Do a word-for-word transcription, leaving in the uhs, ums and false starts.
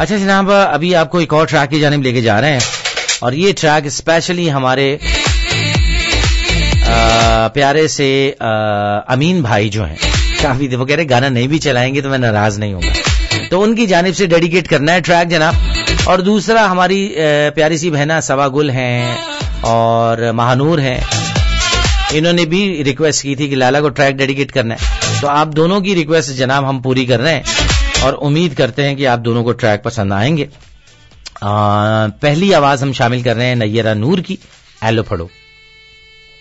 अच्छा जनाब, अभी आपको एक और ट्रैक की जानिब लेके जा रहे हैं और ये ट्रैक स्पेशली हमारे आ, प्यारे से आ, अमीन भाई जो हैं, काफी वो कह रहे गाना नहीं भी चलाएंगे तो मैं नाराज नहीं होगा, तो उनकी जानिब से डेडिकेट करना है ट्रैक जनाब। और दूसरा हमारी प्यारी सी बहना सवागुल हैं और महानूर हैं, इन्होंने भी रिक्वेस्ट की थी कि लाला को ट्रैक डेडिकेट करना है, तो आप दोनों की रिक्वेस्ट जनाब हम पूरी कर रहे हैं और उम्मीद करते हैं कि आप दोनों को ट्रैक पसंद आएंगे। आ, पहली आवाज हम शामिल कर रहे हैं नैयरा नूर की, एलो फड़ो।